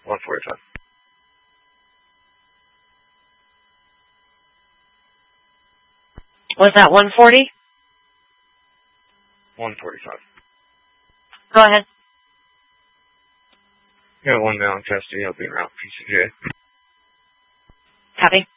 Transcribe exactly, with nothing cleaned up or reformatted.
one forty-five. Was that one forty? one forty-five. Go ahead. Yeah, one down, custody, I'll be around P C J. Copy.